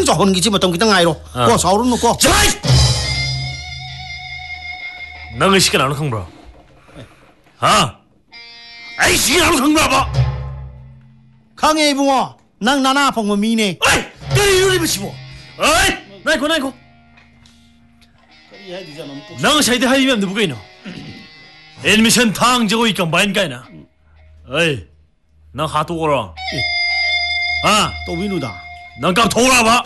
저하는 게지 뭐 동기당 아이로 고 사오름 놓고 자이 너가 시간 안 강불어 아 아이 시간 안 강불어 강해 이붕어 난 나나 봉어 미네 어이 그래 이러리 보시고 어이 나이고 너가 사이드 하이면 누구가 있노 애니메이션 탕저고 있건 마인가이나 어이 너 하도거라 아 또 위누다 넌 깜 돌아봐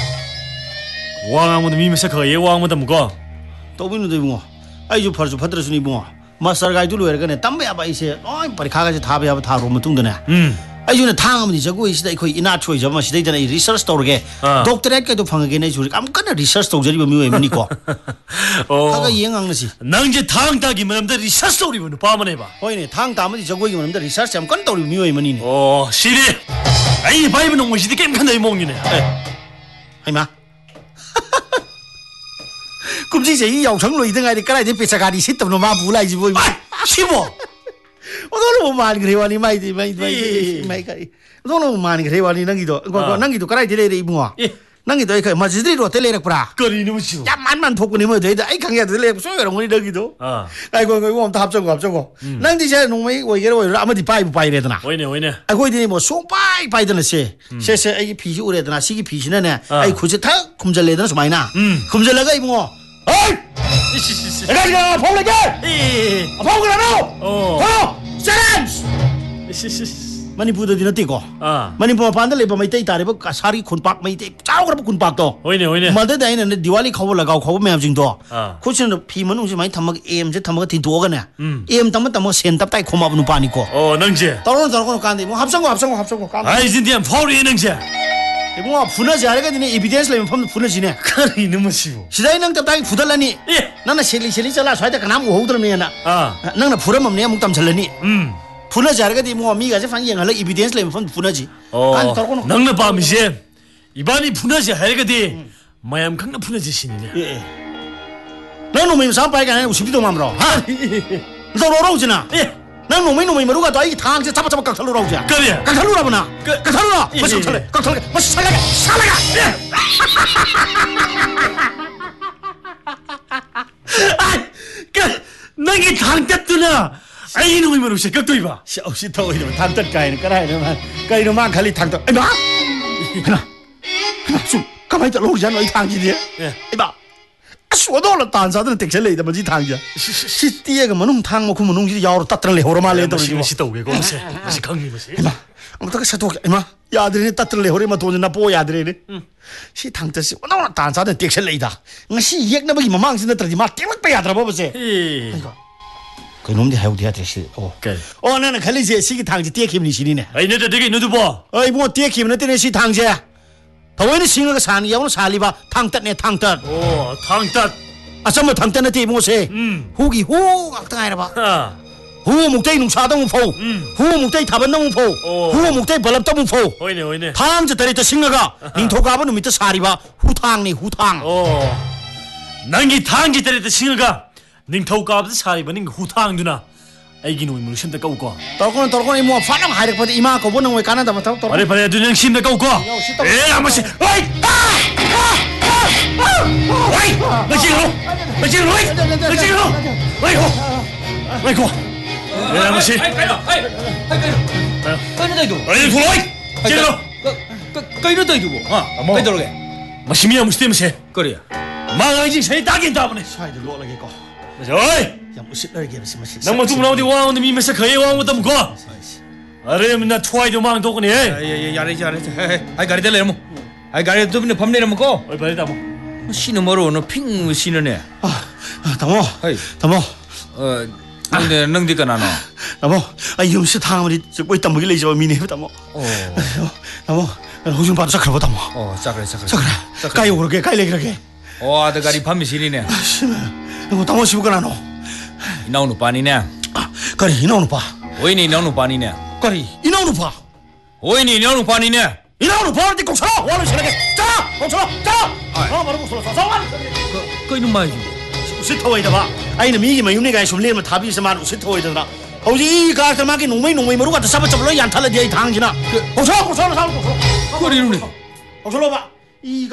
왕아무도 미메세커가 얘 왕아무도 무거 또 위누다 이붕어 아이 저 파르주 파드르스니 이붕어 마스터 가이드로 해가네 담배야 봐 이세 어이 빨리 가가지 답이야 다 로면 뚱드네 아이 저는 탕아무니 저거 이시다 거의 이나초이 저마 시다 있잖아 이 리서치 도르게 독터에게도 방하게네 주리 아무거나 리서치 도저리 미워해 뭐니까 가가 이행하는지 난 이제 탕따기 뭐는데 리서치 도리면 봐만 해봐 호이네 탕 따문이 저거 이기 뭐는데 리서치 아무거나 도리 미워해 뭐니네 시리 아이 바이브 농무 시디 게임 칸다 이 몽이네 하이마 꿈지제 이 영성로 이등 아이 까라 이제 뺏어가리 시점로 마 불라이지 뭐 시보 너는 많이 그래와니 마이디 가리 너는 많이 그래와니 난기도 난기도 까라 딜레레 이붕어 난기도 이거 마지드리로 텔레렉 브라 거리 너무 시보 야 만만 복군이 뭐 돼다 아이 강야 텔레렉 소요로 뭐니 난기도 아이고 이거 다 합정고 난디 제 농메이 오이게로 아무디 바이래더나 오이네 아이고 이디 뭐 송바이 바이더나 세세 아이 피시 오래더나 시기 피시네 아이 굳이 다 kum절래더나 수마이나 kum절래가 이붕어 어이 내가 봉래게 봉그라노 셀렌스 Manipur di nanti ko. Manipur pandal le pamai tei tare ba sari khunpak mai tei chao kar khunpak to. Hoine. Malda dai na Diwali khaw lagaw khaw me amjing to. Khochin phi manu se mai thamag em je thamag thi do ga na. Em tam sen tap tai khoma bu nu pani ko. nangje. Taron kan di mo habsang ko. Ai jindiam phori nangje. 이거 분하지 않아가 되니 에비던스를 펌 분하지네. 그래 너무 쉬워. 시다이 능 답답이 부달라니. 나는 셀리 잘라 쏴야 돼. 나무 호들면나. 나는 부름 없네. 묵담 잘라니. 분하지 않아가 되니 뭐 미가 저 방향을 에비던스를 펌 분하지. 너는 밤이제 이반이 분하지 하려가 돼. 마음 강나 분하지 신이네. 너는 뭐 삼바이가 아니고 50도 맘으로. 너 로로우지나. 난 놈이 마루가 또 이 당제 잡아 깍살로 나오자. 그래. 깍살로 나보나. 깍살로 나. 마시 살래. 마시 살라가. 너기 당겼구나. 아이 놈이 마루시 깍도 이봐. 혹시 더 이러면 당뜻 가이는 까라이는 까이는만 갈리 당뜻. 이봐. 하나 좀 가만히 있다 로우잖아 이 당지디. 이봐. 수어도를 단사들은 땡셀레이다 뭐지 당자. 시띠에가 뭐놈 탕뭐 그 뭐놈 지 야로 따뜻한 레호로말레 떨어지고 시도게 고세. 마시 강리 마시. 이마. 아무튼 사도 이마. 야들이 따뜻한 레호리마 돈이나 보 야들이네. 시 당뜻이 오늘 단사들은 땡셀레이다. 시 얘기나 보기 망신다 들지 마. 땡막 빼야 들어 봐보세. 그 놈들 해우디야 되시. 나는 갈리제 시기 당지 땡김니 시리네. 아이 내가 되게 너도 봐. 아이 뭐 땡김는 때네 시 당제. 더워는 싱어가 사는 야오는 살리바 탕뜻네 탕뜻. 탕뜻. 아sam뭐 탕뜻네 티모세. 후기 후 악당하이라 봐. 후 목대이 농사도 못 후 목대이 타번도 못 후 목대이 벌럽도 못 호이네. 탕저 때리다 싱어가 닝토가버 놈이다 살리바 후탕니 후탕. 난기 탕지 때리다 싱어가 닝토가버 살리바 후탕 누나. 아이기 놈이 물 심다 까우고. 떨고는 이모 파랑 하이렉 버디 이마 거 보는 왜 까나다 봐. 빨리 두냥 심다 까우고. 아마씨. 어이! 아이고. 아마씨. 까이노다 이거. 까이도록에. 마시미야 무스테무세. 그래. 망아지 새 따긴다 보네. 사이들 놀라게 거. 어이! 야 무엇이라게 무슨 너무 좀 나오디 왕은 미면서 거의 왕보다 무거. 아래면 나 투아이도 망도거니. 야래지. 아이 가리들 레모. 아이 가리 두빈 밤내려 먹고. 어이 빨리 다모. 신은 뭐로 너 핑 신은네. 다모. 근데 능디가 나노. 다모. 용시 당아무리 저거 있다 먹일래 저 미네 다모. 다모. 호중 바로 작을 보다 뭐. 작을. 까요 그렇게 까일래 그렇게. 아들 가리 밤이 신이네. 이거 다모 시부가 나노. 이나오는 빠니네. 까리 이나오는 빠. 오이니 이나오는 빠니네. 까리 이나오는 빠. 오이니 이나오는 빠니네. 이나오는 빠는데 꼭 살아. 와는 살게. 자, 꼭 살아. 자. 바로 꼭 살아. 사wan. 그 이놈 말이지. 우시토이다 봐. 아이는 미기만 용내가 좀 내면 답이 있으면 우시토이다. 혹시 이 가스마기 농민 머루가 더 잡아잡으러 얀탈라 뒤에 당지나. 꼭 살아. 그래 이놈네. 꼭 살아 봐. 이